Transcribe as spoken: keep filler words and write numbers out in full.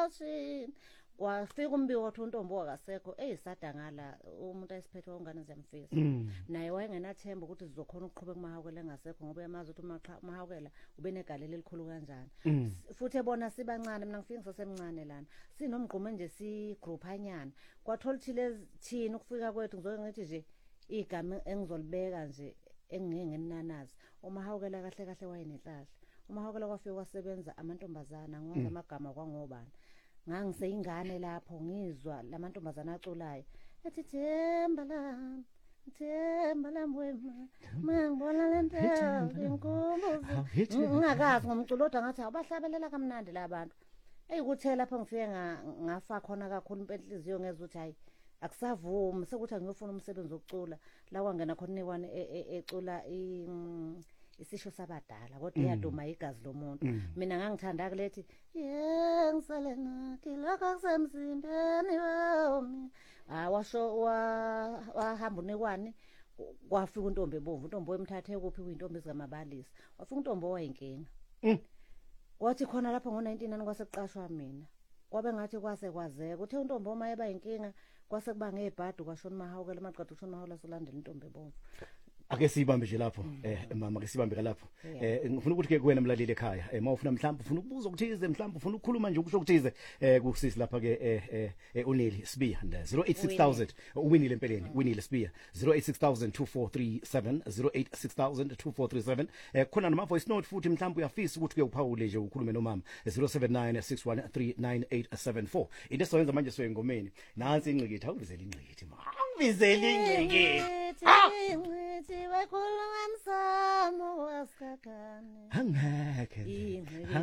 emotion. Kwafika umbiko wathi uNtombo akasekho eyisadangala umuntu ayisiphethe ongane ziyamfisa naye wayengenathemba ukuthi sizokhona ukuqhubeka kumahawukela engasekho ngoba yamazi ukuthi umahawukela ube negalelo elikhulu kanjani futhi ebona sibancane mina ngifika ngisesemncane lana sinomgqumo nje si group anyana kwathola thile thina ukufika kwethu ngizoke ngithi nje igama engizolibeka nje engingeke nginanazi umahawukela kahle kahle wayenenhlahla umahawukela kwafika kwasebenza amantombazana ngiwazi amagama kwangobani ngangiseyingane lapho ngizwa lamantombazana aculayo ethi Themba lami Themba lami wema mangibona lento inkubuzo ngingakazi ngomculo kodwa ngathi abahlabelela kamnandi labantu eyikuthi lapho ngifike ngafa khona kakhulu impenhliziyo ngezwe ukuthi hayi akusavumi sekuthi ngiyofuna umsebenzi wokucula la kwangena khona nekwane ecula isisho sabadala kodwa iyaduma igazi lomuntu mina ngangithanda kulethi yengisale nathi lokho kusemzimbeni wami ah washo wahamba nekwane kwafika uNtombo ebomvu uNtombo emthathe kuphi kuyintombi ezingamabalisi wafika uNtombo wayinkinga wathi khona lapho ngo nineteen nani kwasekuqashwa mina kwabe ngathi kwase kwazeka uthe uNtombo uma eba inkinga kwase kuba ngebhadu kwashona umahawukela maqeda ushona umahawukela solandela uNtombo ebomvu ake sibambe nje lapho eh mama ke sibambe ke lapho eh ngifuna ukuthi ke kuwena mlaleli ekhaya eh mawufuna mhlawumbe ufuna ukubuza ukuthize mhlawumbe ufuna ukukhuluma nje ukusho ukuthize eh kusisi lapha ke eh uNeli Sibiya zero eight six thousand uwinile empeleni winile Sibiya zero eight six thousand two four three seven zero eight six thousand two four three seven eh khona nama voice note futhi mhlawumbe uyafisa ukuthi uyophawule nje ukhulume nomama zero seven nine six one three nine eight seven four into soyenza manje soyengomeni nansi ingqikithi awubizela ingqikithi ma angibizela ingqikithi wekhuluma msamo wasikakane angeke